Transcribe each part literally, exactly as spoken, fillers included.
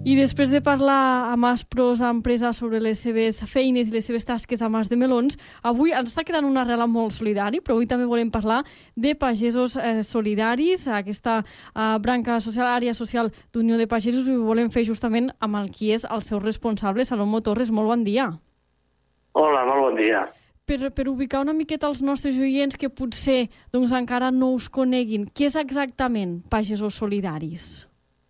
I després de parlar amb Aspros Empresa sobre les seves feines i les seves tasques a Mas de Melons, avui ens està quedant una arrela molt solidari, però avui també volem parlar de pagesos eh, solidaris, aquesta eh, branca social, àrea social d'Unió de Pagesos, i ho volem fer justament amb el qui és el seu responsable, Salomó Torres. Molt bon dia. Hola, molt bon dia. Per, per ubicar una miqueta els nostres oients que potser doncs, encara no us coneguin, què és exactament Pagesos Solidaris?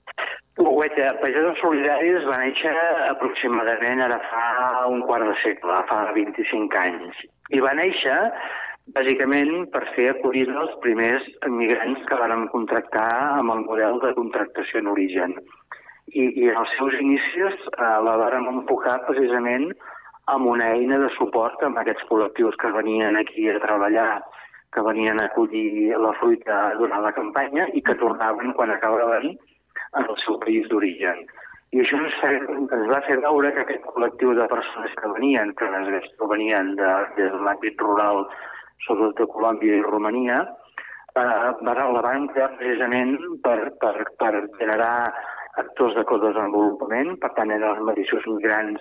Guaita, Pagesos Solidaris va néixer aproximadament ara fa un quart de segle, fa vint-i-cinc anys. I va néixer, bàsicament, per fer acollida als primers migrants que vàrem contractar amb el model de contractació en origen. I, i en els seus inicis eh, la vàrem enfocar precisament amb una eina de suport amb aquests col·lectius que venien aquí a treballar, que venien a acollir la fruita durant la campanya i que tornaven quan acabaven en el seu país d'origen. I això ens, fa, ens va fer veure que aquest col·lectiu de persones que venien, que venien de, des de l'àmbit rural, sobretot de Colòmbia i Romania, eh, la van crear precisament per, per, per generar actors de codesenvolupament. Per tant, eren els mateixos migrants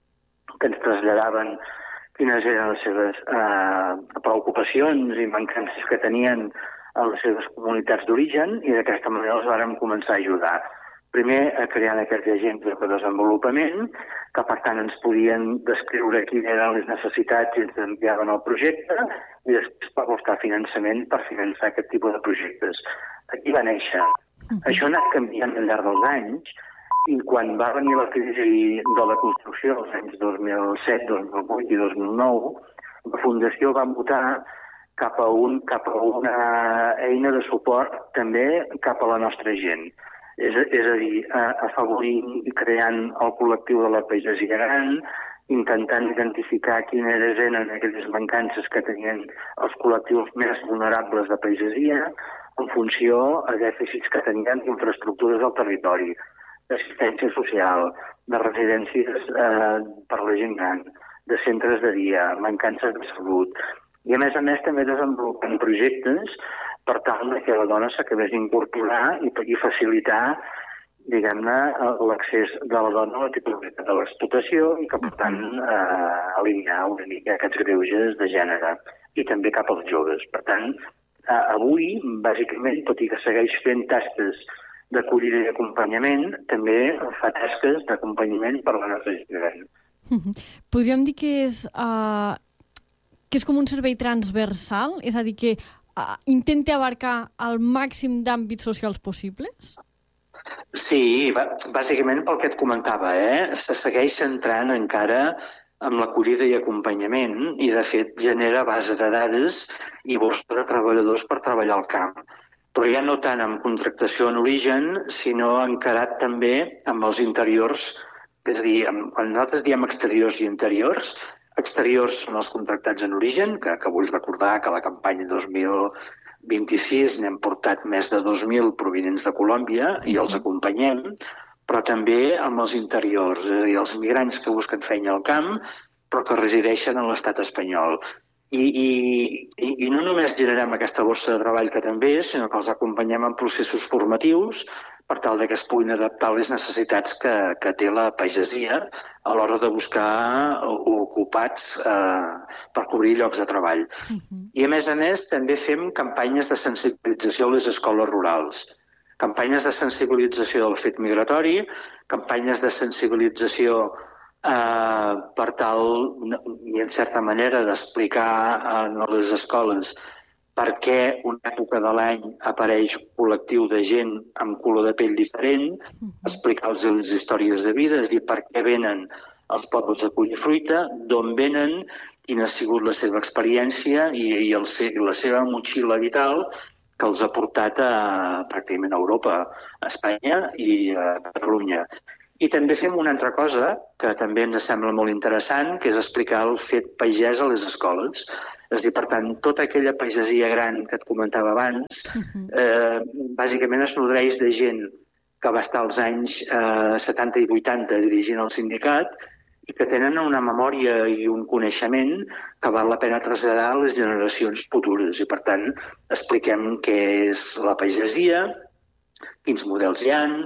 que ens traslladaven quines eren les seves eh, preocupacions i mancances que tenien a les seves comunitats d'origen, i d'aquesta manera els vàrem començar a ajudar. Primer, creant aquests agents de desenvolupament, que per tant ens podien descriure quines eren les necessitats i ens enviaven el projecte, i després per buscar finançament per finançar aquest tipus de projectes. Aquí va néixer. Uh-huh. Això ha anat canviant al llarg dels anys, i quan va venir la crisi de la construcció els anys dos mil set, dos mil vuit i dos mil nou, la Fundació va votar cap a, un, cap a una eina de suport també cap a la nostra gent. És, és a dir, afavorint i creant el col·lectiu de la pagesia gran, intentant identificar quines eren aquelles mancances que tenien els col·lectius més vulnerables de pagesia en funció a dèficits que tenien d'infraestructures al territori, d'assistència social, de residències eh, per la gent gran, de centres de dia, mancances de salut. I a més a més també desenvolupen projectes per tal que la dona s'acabés d'incorporar i, i facilitar, diguem-ne, l'accés de la dona a la titularitat de l'explotació i que, per tant, eh, alinear una mica aquests greuges de gènere i també cap als joves. Per tant, eh, avui, bàsicament, tot i que segueix fent tasques d'acollida i acompanyament, també fa tasques d'acompanyament per la nostra gent. Podríem dir que és... Uh... que és com un servei transversal, és a dir, que uh, intenta abarcar el màxim d'àmbits socials possibles? Sí, bàsicament pel que et comentava, eh? Se segueix centrant encara en l'acollida i acompanyament i, de fet, genera base de dades i borsa de treballadors per treballar al camp. Però ja no tant amb contractació en origen, sinó encarat també amb els interiors, és a dir, quan nosaltres diem exteriors i interiors, exteriors són els contractats en origen, que, que vull recordar que a la campanya dos mil vint-i-sis n'hem portat més de dos mil provinents de Colòmbia i els acompanyem, però també amb els interiors, és a dir, els migrants que busquen feina al camp, però que resideixen en l'estat espanyol. I, i, i no només generem aquesta borsa de treball que també és, sinó que els acompanyem en processos formatius per tal que es puguin adaptar a les necessitats que, que té la pagesia a l'hora de buscar ocupats eh, per cobrir llocs de treball. Uh-huh. I a més a més també fem campanyes de sensibilització a les escoles rurals, campanyes de sensibilització del fet migratori, campanyes de sensibilització Uh, per tal, i en certa manera, d'explicar uh, a les escoles per què una època de l'any apareix un col·lectiu de gent amb color de pell diferent, explicar-los les històries de vida, és a dir, per què venen els pobles a collir fruita, d'on venen, quina ha sigut la seva experiència i, i el, la seva motxilla vital que els ha portat a, pràcticament a Europa, a Espanya i a Catalunya. I també fem una altra cosa que també ens sembla molt interessant, que és explicar el fet pagès a les escoles. És a dir, per tant, tota aquella pagesia gran que et comentava abans, eh, bàsicament es nodreix de gent que va estar als anys eh, setanta i vuitanta dirigint el sindicat i que tenen una memòria i un coneixement que val la pena traslladar a les generacions futures. I, per tant, expliquem què és la pagesia, quins models hi ha,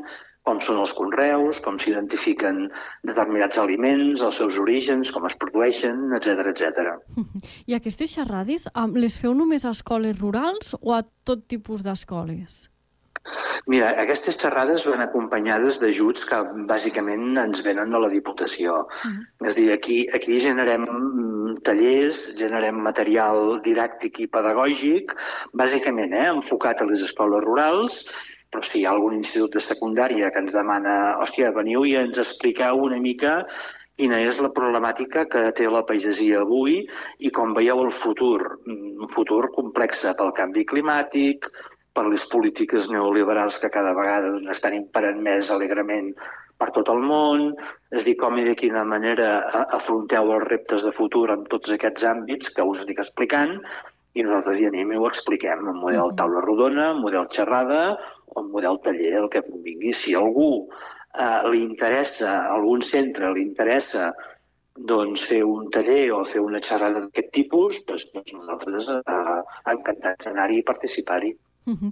com són els conreus, com s'identifiquen determinats aliments, els seus orígens, com es produeixen, etcètera, etcètera. I aquestes xerrades les feu només a escoles rurals o a tot tipus d'escoles? Mira, aquestes xerrades van acompanyades d'ajuts que bàsicament ens venen de la Diputació. Mm. És a dir, aquí, aquí generem tallers, generem material didàctic i pedagògic, bàsicament eh, enfocat a les escoles rurals, però si hi ha algun institut de secundària que ens demana hòstia, veniu i ens expliqueu una mica quina és la problemàtica que té la pagesia avui i com veieu el futur. Un futur complex pel canvi climàtic, per les polítiques neoliberals que cada vegada estan imperant més alegrement per tot el món, és dir, com i de quina manera afronteu els reptes de futur en tots aquests àmbits que us estic explicant, i nosaltres hi anem i ho expliquem en model taula rodona, en model xerrada o en model taller, el que convingui. Si a algú eh, li interessa, a algun centre li interessa doncs, fer un taller o fer una xerrada d'aquest tipus, doncs, doncs nosaltres eh, encantats d'anar-hi i participar-hi. Uh,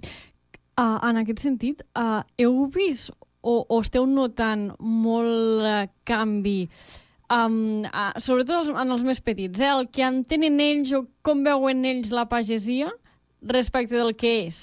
en aquest sentit, uh, heu vist o, o esteu notant molt uh, canvi, um, uh, sobretot en els més petits, eh? El que entenen ells o com veuen ells la pagesia respecte del que és?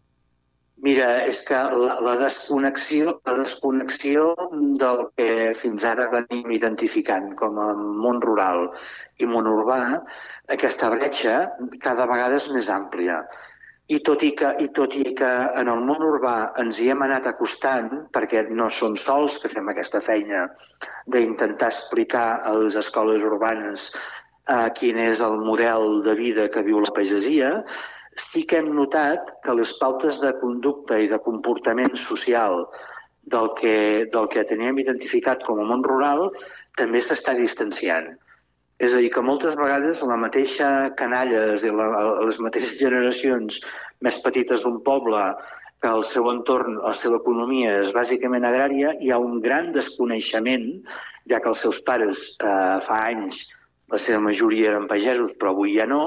Mira, és que la, la, desconnexió, la desconnexió del que fins ara venim identificant com a món rural i món urbà, aquesta bretxa cada vegada és més àmplia. I tot i que, i tot i que en el món urbà ens hi hem anat acostant, perquè no som sols que fem aquesta feina d'intentar explicar a les escoles urbanes eh, quin és el model de vida que viu la pagesia, sí que hem notat que les pautes de conducta i de comportament social del que, del que teníem identificat com a món rural també s'està distanciant. És a dir, que moltes vegades la mateixa canalla, és a dir, la, les mateixes generacions més petites d'un poble, que el seu entorn, la seva economia és bàsicament agrària, hi ha un gran desconeixement, ja que els seus pares eh, fa anys, la seva majoria eren pagesos, però avui ja no,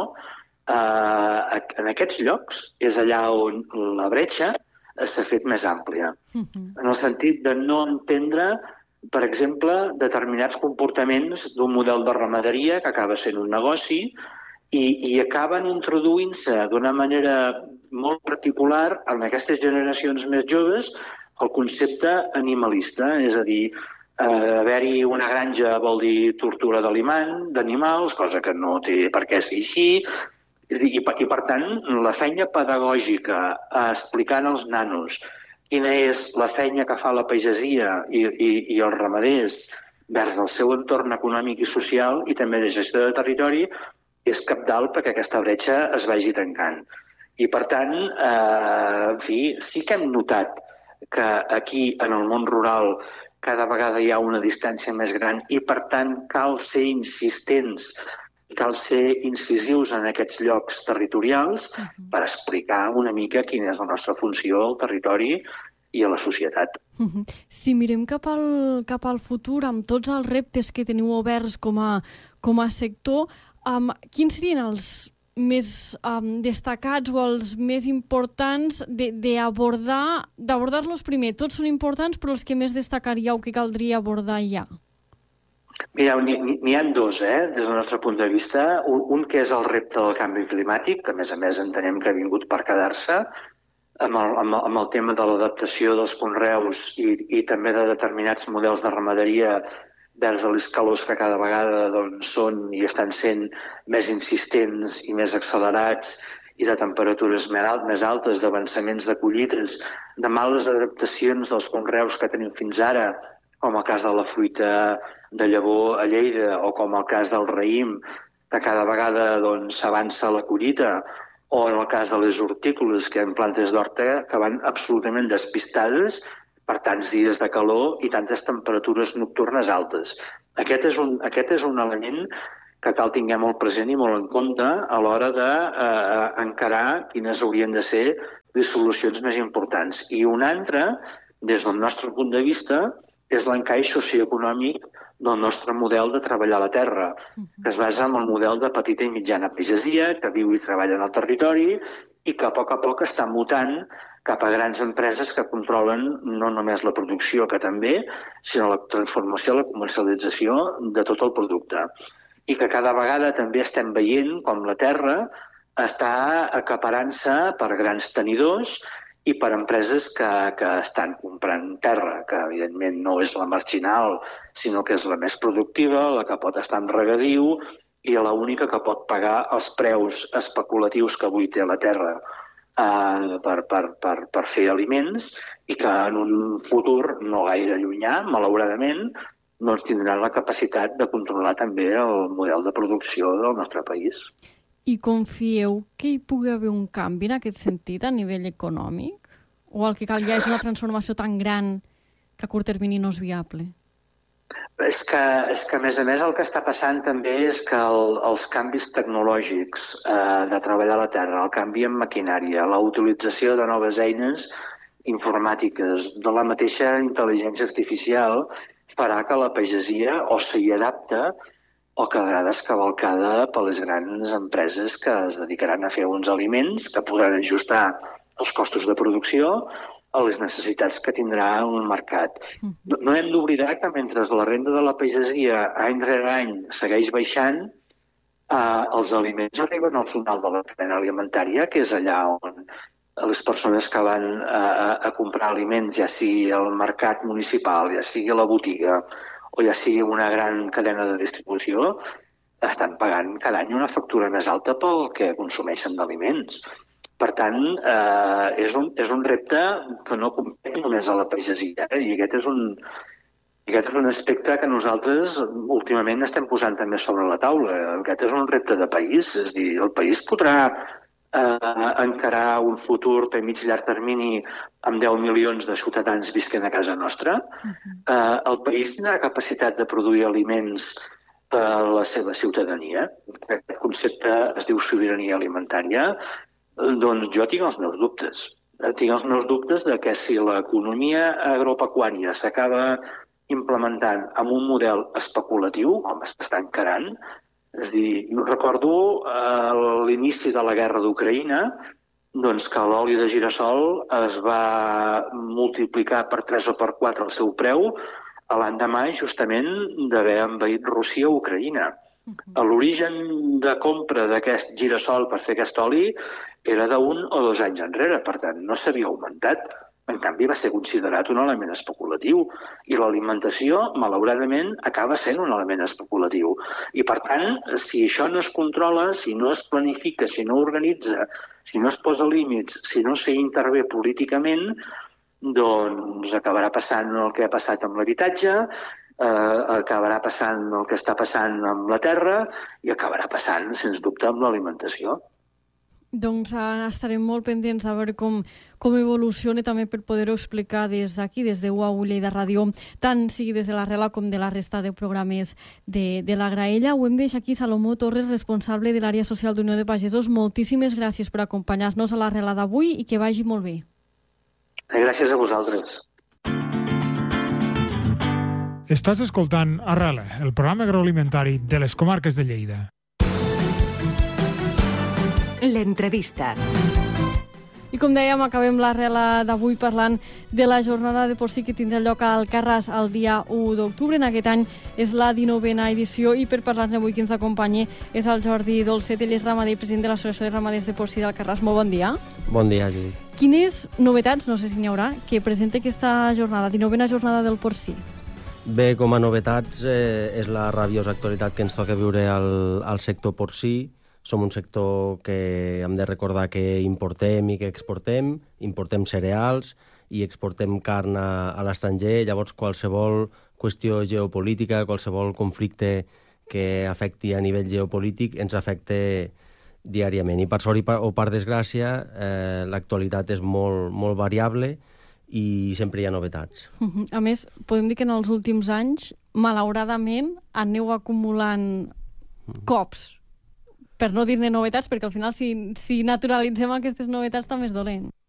eh, en aquests llocs és allà on la bretxa s'ha fet més àmplia. Mm-hmm. En el sentit de no entendre, per exemple, determinats comportaments d'un model de ramaderia que acaba sent un negoci i, i acaben introduint-se d'una manera molt particular en aquestes generacions més joves el concepte animalista, és a dir, eh, haver-hi una granja vol dir tortura d'animals, cosa que no té per què ser així, i, i per tant la feina pedagògica explicant als nanos quina és la feina que fa la pagesia i, i, i els ramaders vers el seu entorn econòmic i social i també de gestió de territori és cabdal perquè aquesta bretxa es vagi tancant. I per tant, eh, en fi, sí que hem notat que aquí en el món rural cada vegada hi ha una distància més gran i per tant cal ser insistents, cal ser incisius en aquests llocs territorials uh-huh. per explicar una mica quina és la nostra funció al territori i a la societat. Uh-huh. Si mirem cap al, cap al futur, amb tots els reptes que teniu oberts com a, com a sector, um, quins serien els més um, destacats o els més importants d'abordar, d'abordar-los primer? Tots són importants, però els que més destacaríeu que caldria abordar ja? Mira, n'hi ha dos, eh, des del nostre punt de vista. Un, un que és el repte del canvi climàtic, que a més a més entenem que ha vingut per quedar-se, amb el, amb, el, amb el tema de l'adaptació dels conreus i, i també de determinats models de ramaderia vers les calors que cada vegada doncs, són i estan sent més insistents i més accelerats i de temperatures més altes, d'avançaments de collites, de males adaptacions dels conreus que tenim fins ara, com el cas de la fruita de llavor a Lleida o com el cas del raïm, que cada vegada s'avança doncs, la collita, o en el cas de les hortícoles, que hi ha plantes d'horta que van absolutament despistades per tants dies de calor i tantes temperatures nocturnes altes. Aquest és un, aquest és un element que cal tinguem molt present i molt en compte a l'hora d'encarar eh, quines haurien de ser les solucions més importants. I un altre, des del nostre punt de vista, és l'encaix socioeconòmic del nostre model de treballar la terra, que es basa en el model de petita i mitjana pagesia, que viu i treballa en el territori i que a poc a poc està mutant cap a grans empreses que controlen no només la producció, que també, sinó la transformació, la comercialització de tot el producte. I que cada vegada també estem veient com la terra està acaparant-se per grans tenidors i per empreses que, que estan comprant terra, que evidentment no és la marginal, sinó que és la més productiva, la que pot estar en regadiu i l'única que pot pagar els preus especulatius que avui té la terra eh, per, per, per, per fer aliments i que en un futur no gaire llunyà, malauradament, doncs tindran la capacitat de controlar també el model de producció del nostre país. I confieu que hi pugui haver un canvi en aquest sentit a nivell econòmic? O el que cal ja és una transformació tan gran que a curt termini no és viable? És que, és que, a més a més, el que està passant també és que el, els canvis tecnològics eh, de treballar la terra, el canvi en maquinària, la utilització de noves eines informàtiques, de la mateixa intel·ligència artificial, farà que la pagesia o s'hi adapta o quedarà descavalcada per les grans empreses que es dedicaran a fer uns aliments que podran ajustar els costos de producció a les necessitats que tindrà un mercat. No, no hem d'oblidar que mentre la renda de la pagesia any rere any segueix baixant, eh, els aliments arriben al final de la cadena alimentària, que és allà on les persones que van a, a comprar aliments, ja sigui al mercat municipal, ja sigui a la botiga o ja sigui una gran cadena de distribució, estan pagant cada any una factura més alta pel que consumeixen d'aliments. Per tant, eh, és, un, és un repte que no competeix només a la pagesia, eh? I aquest és, un, aquest és un aspecte que nosaltres últimament estem posant també sobre la taula. Aquest és un repte de país, és a dir, el país podrà eh, encarar un futur a mig llarg termini amb deu milions de ciutadans visquent a casa nostra. Uh-huh. Eh, el país tindrà capacitat de produir aliments per a la seva ciutadania. Aquest concepte es diu sobirania alimentària. Doncs jo tinc els meus dubtes. Tinc els meus dubtes de que si l'economia agropecuària s'acaba implementant amb un model especulatiu, com s'està encarant, és a dir, recordo a l'inici de la guerra d'Ucraïna, doncs que l'oli de girassol es va multiplicar per tres o per quatre el seu preu a l'endemà justament d'haver envaït Rússia a Ucraïna. L'origen de compra d'aquest girassol per fer aquest oli era d'un o dos anys enrere, per tant, no s'havia augmentat. En canvi, va ser considerat un element especulatiu i l'alimentació, malauradament, acaba sent un element especulatiu. I, per tant, si això no es controla, si no es planifica, si no organitza, si no es posa límits, si no s'hi intervé políticament, doncs acabarà passant el que ha passat amb l'habitatge, eh, acabarà passant el que està passant amb la terra i acabarà passant, sens dubte, amb l'alimentació. Doncs uh, estarem molt pendents a veure com, com evoluciona també per poder-ho explicar des d'aquí, des de U A U Lleida Ràdio, tant sigui des de l'Arrela com de la resta de programes de, de la Graella. Ho hem de deixar aquí. Salomó Torres, responsable de l'àrea social d'Unió de Pagesos. Moltíssimes gràcies per acompanyar-nos a l'Arrela d'avui i que vagi molt bé. Gràcies a vosaltres. Estàs escoltant Arrela, el programa agroalimentari de les comarques de Lleida. L'entrevista. I com dèiem, acabem l'Arrela d'avui parlant de la jornada de porcí que tindrà lloc a Alcarràs el dia u d'octubre. En aquest any és la dinovena edició i per parlar-ne avui qui ens acompanyi és el Jordi Dolcet, ell és ramader i president de l'Associació de Ramaders de Porcí d'Alcarràs. Molt bon dia. Bon dia, Judit. Quines novetats, no sé si n'hi haurà, que presenta aquesta jornada, dinovena jornada del porcí? Bé, com a novetats, eh, és la rabiosa actualitat que ens toca viure al, al sector porcí. Som un sector que hem de recordar que importem i que exportem, importem cereals i exportem carn a, a l'estranger, llavors qualsevol qüestió geopolítica, qualsevol conflicte que afecti a nivell geopolític ens afecta diàriament. I per sort i per, o per desgràcia, eh, l'actualitat és molt, molt variable i sempre hi ha novetats. A més, podem dir que en els últims anys, malauradament, aneu acumulant cops, per no dir-ne novetats, perquè al final si, si naturalitzem aquestes novetats també és dolent.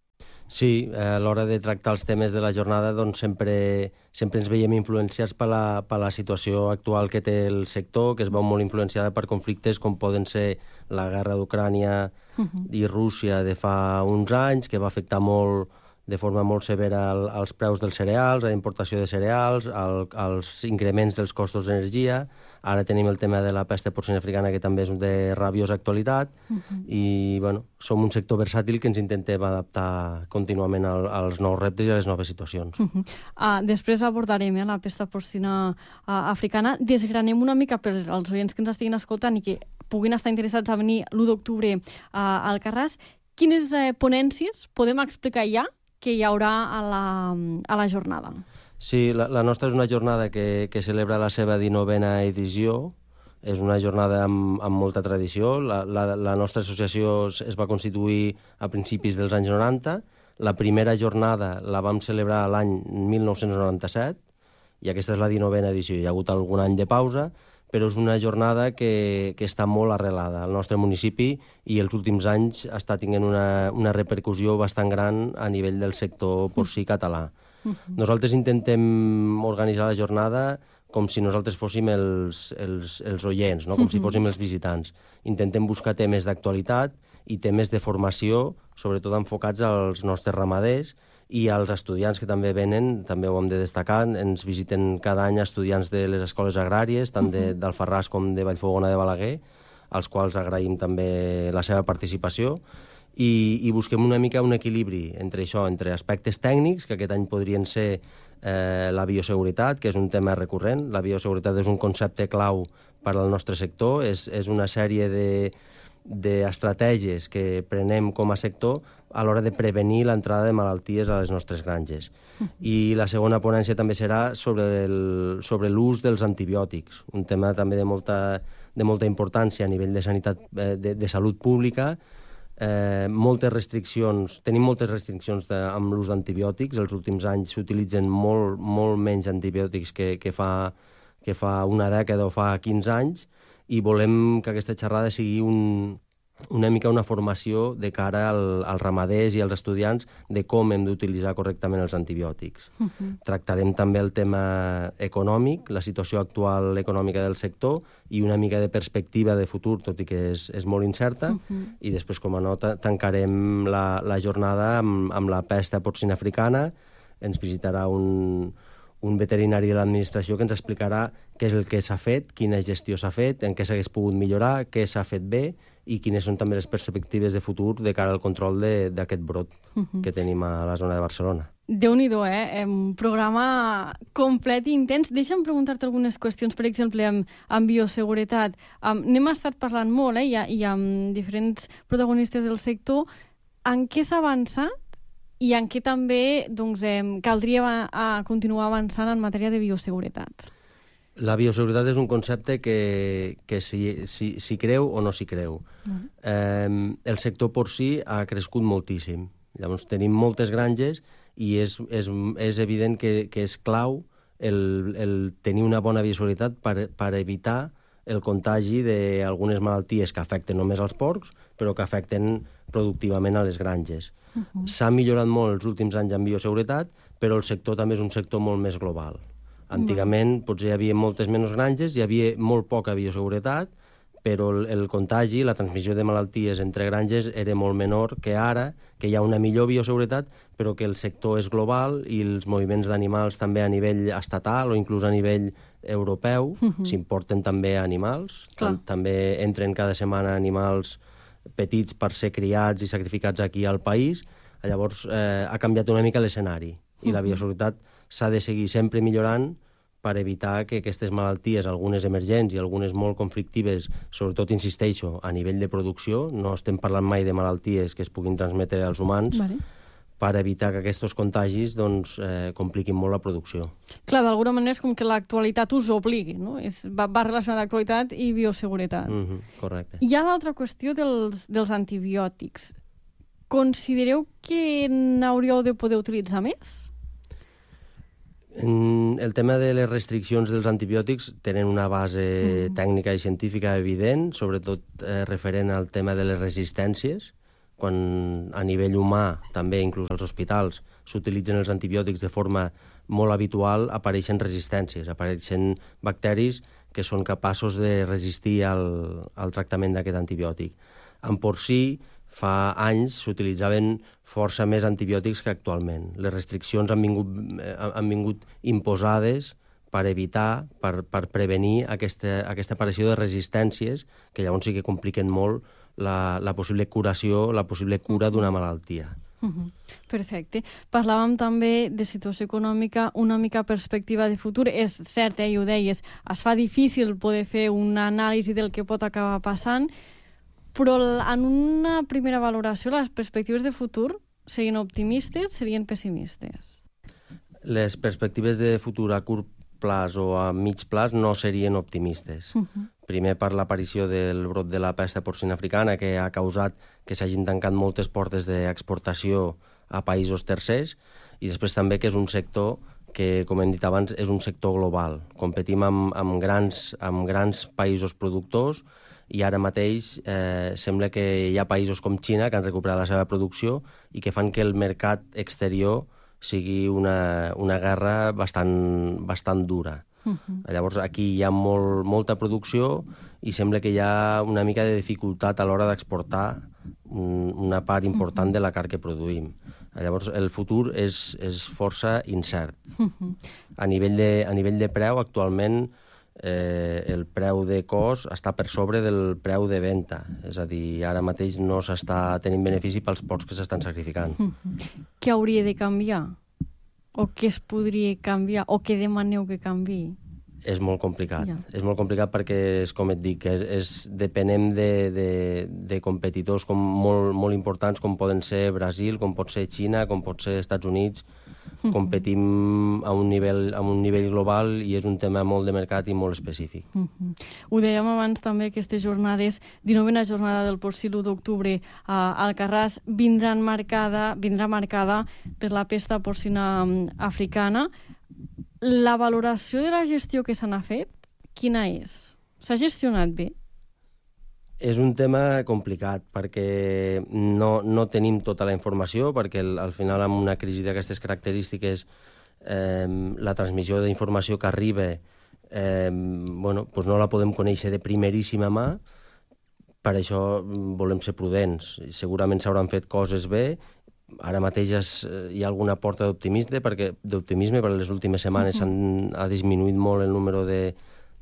Sí, a l'hora de tractar els temes de la jornada doncs sempre, sempre ens veiem influenciats per la, per la situació actual que té el sector, que es veu molt influenciada per conflictes com poden ser la guerra d'Ucrània uh-huh. i Rússia de fa uns anys, que va afectar molt de forma molt severa el, els preus dels cereals, la importació de cereals, el, els increments dels costos d'energia. Ara tenim el tema de la pesta porcina africana, que també és de rabiosa actualitat, uh-huh. i bueno, som un sector versàtil que ens intentem adaptar contínuament al, als nous reptes i a les noves situacions. Uh-huh. Uh, després abordarem eh, la pesta porcina uh, africana. Desgranem una mica per als oients que ens estiguin escoltant i que puguin estar interessats a venir l'u d'octubre uh, al Carràs. Quines uh, ponències podem explicar ja que hi haurà a la, a la jornada? Sí, la, la nostra és una jornada que, que celebra la seva dinovena edició. És una jornada amb, amb molta tradició. La, la, la nostra associació es va constituir a principis dels anys noranta. La primera jornada la vam celebrar l'any mil nou-cents noranta-set i aquesta és la dinovena edició. Hi ha hagut algun any de pausa, però és una jornada que, que està molt arrelada al nostre municipi i els últims anys està tinguent una, una repercussió bastant gran a nivell del sector porcí català. Uh-huh. Nosaltres intentem organitzar la jornada com si nosaltres fóssim els, els, els oients, no? Com uh-huh. si fóssim els visitants. Intentem buscar temes d'actualitat i temes de formació, sobretot enfocats als nostres ramaders i als estudiants que també venen, també ho hem de destacar, ens visiten cada any estudiants de les escoles agràries, tant de, d'Alfarràs com de Vallfogona de Balaguer, als quals agraïm també la seva participació, i, i busquem una mica un equilibri entre això, entre aspectes tècnics, que aquest any podrien ser eh, la bioseguretat, que és un tema recurrent. La bioseguretat és un concepte clau per al nostre sector, és, és una sèrie de d'estratègies que prenem com a sector a l'hora de prevenir l'entrada de malalties a les nostres granges. Uh-huh. I la segona ponència també serà sobre el, sobre l'ús dels antibiòtics, un tema també de molta, de molta importància a nivell de sanitat, de, de salut pública. Eh, moltes restriccions, tenim moltes restriccions de, amb l'ús d'antibiòtics. Els últims anys s'utilitzen molt, molt menys antibiòtics que, que, fa, que fa una dècada o fa quinze anys, i volem que aquesta xerrada sigui un, una mica una formació de cara al, als ramaders i als estudiants de com hem d'utilitzar correctament els antibiòtics. Uh-huh. Tractarem també el tema econòmic, la situació actual econòmica del sector i una mica de perspectiva de futur, tot i que és, és molt incerta, uh-huh. i després, com a nota, tancarem la, la jornada amb, amb la pesta porcina africana. Ens visitarà un... un veterinari de l'administració que ens explicarà què és el que s'ha fet, quina gestió s'ha fet, en què s'hagués pogut millorar, què s'ha fet bé i quines són també les perspectives de futur de cara al control d'aquest brot uh-huh. que tenim a la zona de Barcelona. Déu-n'hi-do, eh? Un programa complet i intens. Deixa'm preguntar-te algunes qüestions, per exemple, amb, amb bioseguretat. Um, n'hem estat parlant molt, eh? I, i amb diferents protagonistes del sector. En què s'ha avançat i en què també doncs, eh, caldria a, a continuar avançant en matèria de bioseguretat? La bioseguretat és un concepte que, que s'hi si, si creu o no s'hi creu. Uh-huh. Eh, el sector porcí ha crescut moltíssim. Llavors tenim moltes granges i és, és, és evident que, que és clau el, el tenir una bona bioseguretat per, per evitar el contagi d'algunes malalties que afecten només als porcs, però que afecten productivament a les granges. Uh-huh. S'ha millorat molt els últims anys en bioseguretat, però el sector també és un sector molt més global. Antigament uh-huh. potser hi havia moltes menys granges, hi havia molt poca bioseguretat, però el, el contagi, la transmissió de malalties entre granges era molt menor que ara, que hi ha una millor bioseguretat, però que el sector és global i els moviments d'animals també a nivell estatal o inclús a nivell europeu uh-huh. s'importen també animals. Tam, també entren cada setmana animals petits per ser criats i sacrificats aquí al país. Llavors eh, ha canviat una mica l'escenari i uh-huh. la bioseguretat s'ha de seguir sempre millorant per evitar que aquestes malalties, algunes emergents i algunes molt conflictives, sobretot, insisteixo, a nivell de producció, no estem parlant mai de malalties que es puguin transmetre als humans, vale. Per evitar que aquests contagis doncs, eh, compliquin molt la producció. Clar, d'alguna manera és com que l'actualitat us obligui, no? És, va, va relacionar d'actualitat i bioseguretat. Mm-hmm, correcte. Hi ha l'altra qüestió dels, dels antibiòtics. Considereu que n'hauríeu de poder utilitzar més? El tema de les restriccions dels antibiòtics tenen una base mm. tècnica i científica evident, sobretot eh, referent al tema de les resistències, quan a nivell humà, també inclús als hospitals, s'utilitzen els antibiòtics de forma molt habitual, apareixen resistències, apareixen bacteris que són capaços de resistir al, al tractament d'aquest antibiòtic. En porcí, fa anys s'utilitzaven força més antibiòtics que actualment. Les restriccions han vingut, han vingut imposades per evitar, per, per prevenir aquesta, aquesta aparició de resistències, que llavors sí que compliquen molt la, la possible curació, la possible cura d'una malaltia. Uh-huh. Perfecte. Parlàvem també de situació econòmica, una mica perspectiva de futur. És cert, eh, ho deies, es fa difícil poder fer una anàlisi del que pot acabar passant, però en una primera valoració les perspectives de futur serien optimistes, serien pessimistes? Les perspectives de futur a curt plaç o a mig plaç no serien optimistes. Uh-huh. Primer per l'aparició del brot de la pesta porcina africana, que ha causat que s'hagin tancat moltes portes d'exportació a països tercers, i després també que és un sector que, com hem dit abans, és un sector global. Competim amb, amb, grans, amb grans països productors, i ara mateix eh, sembla que hi ha països com Xina que han recuperat la seva producció i que fan que el mercat exterior sigui una, una guerra bastant, bastant dura. Uh-huh. Llavors aquí hi ha molt, molta producció i sembla que hi ha una mica de dificultat a l'hora d'exportar un, una part important uh-huh. de la carn que produïm. Llavors el futur és, és força incert. Uh-huh. A nivell de, a nivell de preu, actualment eh, el preu de cost està per sobre del preu de venda. És a dir, ara mateix no s'està tenint benefici pels porcs que s'estan sacrificant. Uh-huh. Què hauria de canviar? O què es podria canviar? O què demaneu que canviï? És molt complicat. Ja. És molt complicat perquè, és com et dic, és, és, depenem de, de, de competidors com molt, molt importants com poden ser Brasil, com pot ser Xina, com pot ser Estats Units. Uh-huh. Competim a un, nivell, a un nivell global i és un tema molt de mercat i molt específic. Uh-huh. Ho dèiem abans també, aquestes jornades, dinovena jornada del porcí l'u d'octubre a Alcarràs vindran marcada, vindrà marcada per la pesta porcina africana. La valoració de la gestió que se n'ha fet, quina és? S'ha gestionat bé? És un tema complicat perquè no, no tenim tota la informació, perquè el, al final amb una crisi d'aquestes característiques eh, la transmissió d'informació que arriba eh, bueno, doncs no la podem conèixer de primeríssima mà. Per això volem ser prudents. Segurament s'hauran fet coses bé. Ara mateix es, hi ha alguna porta d'optimisme perquè, d'optimisme, perquè les últimes setmanes uh-huh. ha disminuït molt el número de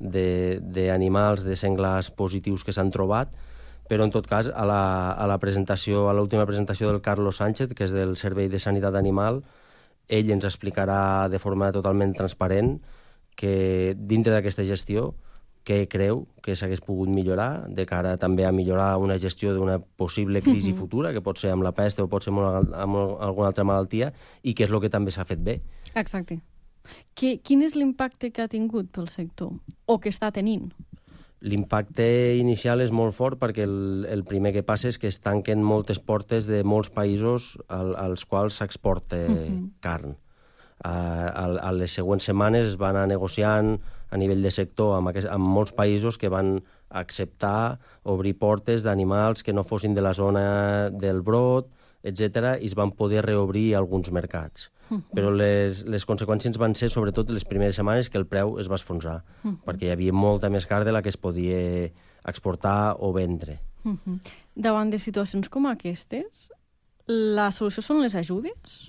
d'animals, de, de senglars positius que s'han trobat, però en tot cas a la, a la presentació, a l'última presentació del Carlos Sánchez, que és del Servei de Sanitat Animal, ell ens explicarà de forma totalment transparent que dintre d'aquesta gestió què creu que s'hagués pogut millorar de cara també a millorar una gestió d'una possible crisi uh-huh. futura, que pot ser amb la pesta o pot ser amb, amb alguna altra malaltia, i què és el que també s'ha fet bé. Exacte. Que, quin és l'impacte que ha tingut pel sector? O que està tenint? L'impacte inicial és molt fort perquè el, el primer que passa és que es tanquen moltes portes de molts països al, als quals s'exporta uh-huh. carn. A, a, a les següents setmanes es va anar negociant a nivell de sector amb, aquest, amb molts països que van acceptar obrir portes d'animals que no fossin de la zona del brot, etcètera, i es van poder reobrir alguns mercats. Uh-huh. Però les, les conseqüències van ser, sobretot, les primeres setmanes que el preu es va esfonsar, uh-huh. perquè hi havia molta més carn de la que es podia exportar o vendre. Uh-huh. Davant de situacions com aquestes, la solució són les ajudes?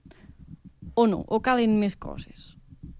O no? O calen més coses?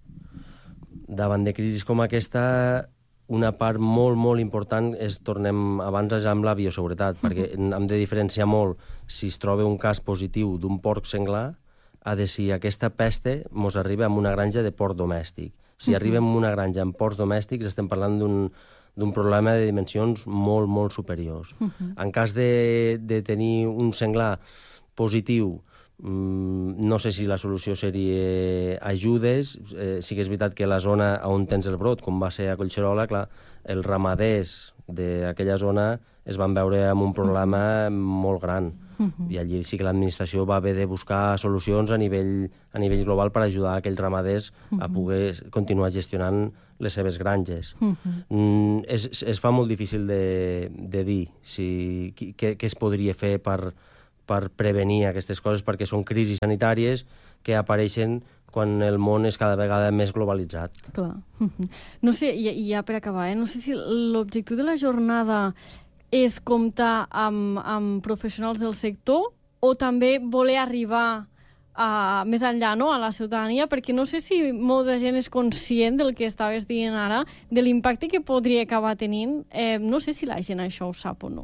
Davant de crisis com aquesta, una part molt, molt important és, tornem abans amb la bioseguretat, uh-huh. perquè hem de diferenciar molt si es troba un cas positiu d'un porc senglar a de si aquesta peste mos arriba amb una granja de porc domèstic. Si uh-huh. arriba amb una granja amb porcs domèstics, estem parlant d'un, d'un problema de dimensions molt, molt superiors. Uh-huh. En cas de, de tenir un senglar positiu, no sé si la solució seria ajudes. Eh, sí que és veritat que la zona on tens el brot, com va ser a Collserola, clar, els ramaders d'aquella zona es van veure amb un problema molt gran. Uh-huh. I allí sí que l'administració va haver de buscar solucions a nivell, a nivell global per ajudar aquells ramaders uh-huh. a poder continuar gestionant les seves granges. Uh-huh. Mm, es, es fa molt difícil de, de dir si, què, què es podria fer per per prevenir aquestes coses, perquè són crisis sanitàries que apareixen quan el món és cada vegada més globalitzat. Clar. No sé, i, i ja per acabar, eh? no sé si l'objectiu de la jornada és comptar amb, amb professionals del sector o també voler arribar a, més enllà, no?, a la ciutadania, perquè no sé si molta gent és conscient del que estaves dient ara, de l'impacte que podria acabar tenint. Eh, no sé si la gent això ho sap o no.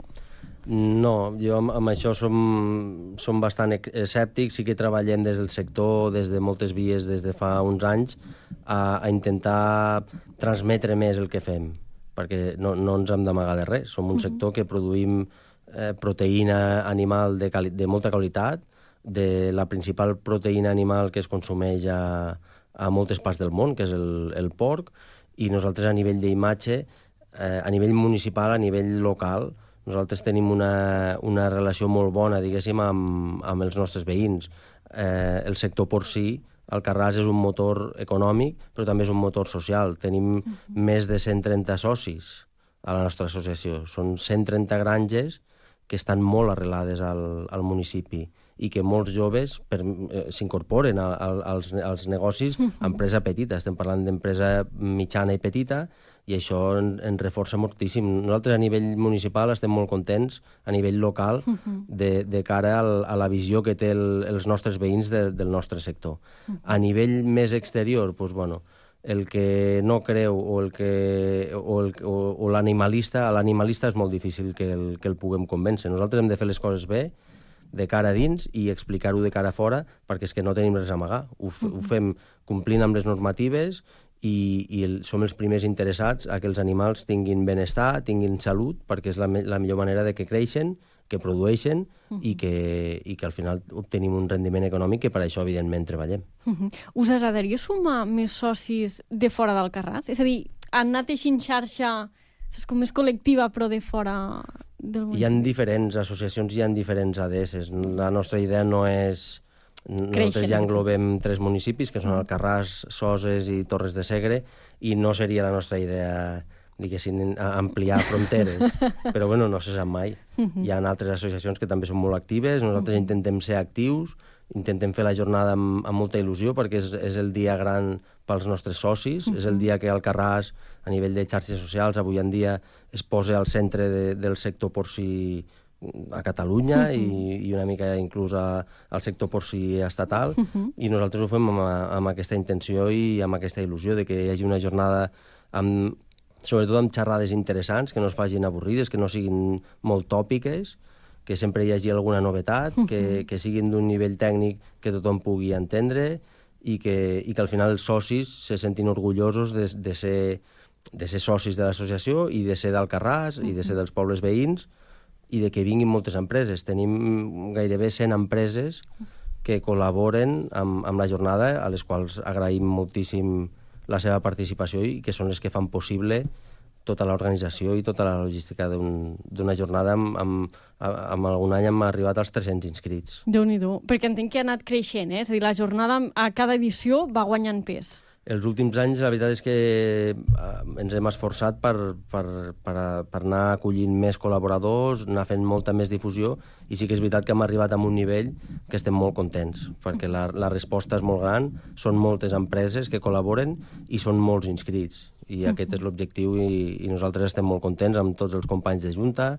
No, jo amb, amb això som, som bastant escèptics, sí que treballem des del sector, des de moltes vies, des de fa uns anys, a, a intentar transmetre més el que fem, perquè no, no ens hem d'amagar de res. Som un sector que produïm eh, proteïna animal de, quali de molta qualitat, de la principal proteïna animal que es consumeix a, a moltes parts del món, que és el, el porc, i nosaltres a nivell d'imatge, eh, a nivell municipal, a nivell local, nosaltres tenim una, una relació molt bona, diguéssim, amb, amb els nostres veïns. Eh, el sector porcí, Alcarràs, és un motor econòmic, però també és un motor social. Tenim uh-huh. més de cent trenta socis a la nostra associació. Són cent trenta granges que estan molt arrelades al, al municipi i que molts joves eh, s'incorporen als, als negocis a empresa petita. Estem parlant d'empresa mitjana i petita, i això en, en reforça moltíssim. Nosaltres a nivell municipal estem molt contents, a nivell local, de, de cara al, a la visió que té el, els nostres veïns de, del nostre sector. A nivell més exterior, doncs, bueno, el que no creu o el que o, el, o, o l'animalista, l'animalista és molt difícil que el, que el puguem convèncer. Nosaltres hem de fer les coses bé, de cara a dins, i explicar-ho de cara a fora, perquè és que no tenim res a amagar. Ho, f ho fem complint amb les normatives i, i el, som els primers interessats a que els animals tinguin benestar, tinguin salut, perquè és la, me la millor manera de que creixen, que produeixen uh -huh. i, que, i que al final obtenim un rendiment econòmic, que per això, evidentment, treballem. Uh -huh. Us agradaria sumar més socis de fora d'Alcarràs? És a dir, han anat així xarxa, és com més col·lectiva, però de fora del municipi? Hi ha diferents associacions, hi ha diferents A D S. La nostra idea no és... Nosaltres ja englobem tres municipis, que són Alcarràs, Soses i Torres de Segre, i no seria la nostra idea, diguéssim, ampliar fronteres. Però, bueno, no se sap mai. Hi ha altres associacions que també són molt actives. Nosaltres intentem ser actius, intentem fer la jornada amb, amb molta il·lusió, perquè és, és el dia gran pels nostres socis, és el dia que Alcarràs, a nivell de xarxes socials, avui en dia es posa al centre de, del sector porcí a Catalunya uh -huh. i, i una mica inclús a, al sector porcí estatal, uh -huh. i nosaltres ho fem amb, amb aquesta intenció i amb aquesta il·lusió de que hi hagi una jornada amb, sobretot amb xerrades interessants, que no es facin avorrides, que no siguin molt tòpiques, que sempre hi hagi alguna novetat, uh -huh. que, que siguin d'un nivell tècnic que tothom pugui entendre, i que, i que al final els socis se sentin orgullosos de, de, ser, de ser socis de l'associació i de ser d'Alcarràs uh -huh. i de ser dels pobles veïns, i de que vinguin moltes empreses. Tenim gairebé cent empreses que col·laboren amb, amb la jornada, a les quals agraïm moltíssim la seva participació i que són les que fan possible tota l'organització i tota la logística d'una un, jornada. Amb, amb, amb algun any hem arribat als tres-cents inscrits. Déu-n'hi-do, perquè entenc que ha anat creixent, eh? És a dir, la jornada a cada edició va guanyant pes. Els últims anys, la veritat és que ens hem esforçat per, per, per, per anar acollint més col·laboradors, anar fent molta més difusió, i sí que és veritat que hem arribat a un nivell que estem molt contents, perquè la, la resposta és molt gran, són moltes empreses que col·laboren i són molts inscrits, i uh-huh. aquest és l'objectiu, i, i nosaltres estem molt contents amb tots els companys de Junta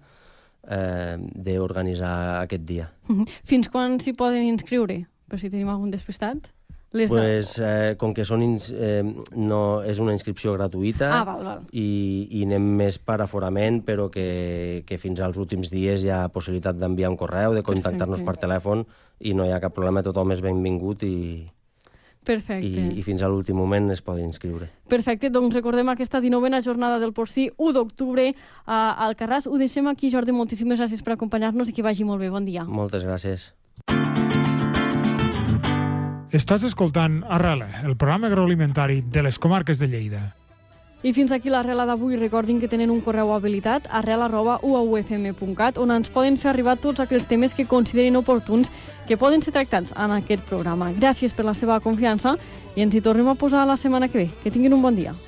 eh, d'organitzar aquest dia. Uh-huh. Fins quan s'hi poden inscriure? Per si tenim algun despistat? Les... Pues, eh, com que són ins... eh, no, és una inscripció gratuïta ah, val, val. I, i anem més per aforament, però que, que fins als últims dies hi ha possibilitat d'enviar un correu, de contactar-nos per telèfon, i no hi ha cap problema, tothom és benvingut i, Perfecte. i, i fins a l'últim moment es poden inscriure. Perfecte, doncs recordem aquesta dinovena jornada del porcí, u d'octubre a Alcarràs. Ho deixem aquí, Jordi, moltíssimes gràcies per acompanyar-nos i que vagi molt bé. Bon dia. Moltes gràcies. Estàs escoltant Arrela, el programa agroalimentari de les comarques de Lleida. I fins aquí l'Arrela d'avui. Recordin que tenen un correu habilitat, arrela arroba u a u f m punt cat, on ens poden fer arribar tots aquells temes que considerin oportuns que poden ser tractats en aquest programa. Gràcies per la seva confiança i ens hi tornem a posar la setmana que ve. Que tinguin un bon dia.